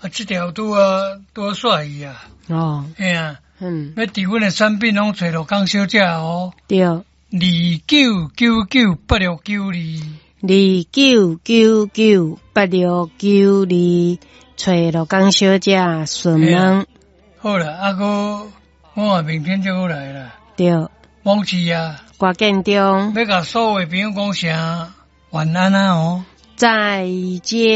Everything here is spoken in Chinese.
这条拄煞伊啊。 哦， 嘿啊，要伫阮的产品拢找到江小姐哦。 对 ，29998692。 29998692，找罗江小姐询问。 好啦，啊个我明天就要来啦。 对， 忘记啊。 挂建中要甲所有的朋友讲声晚安啊哦。 再见。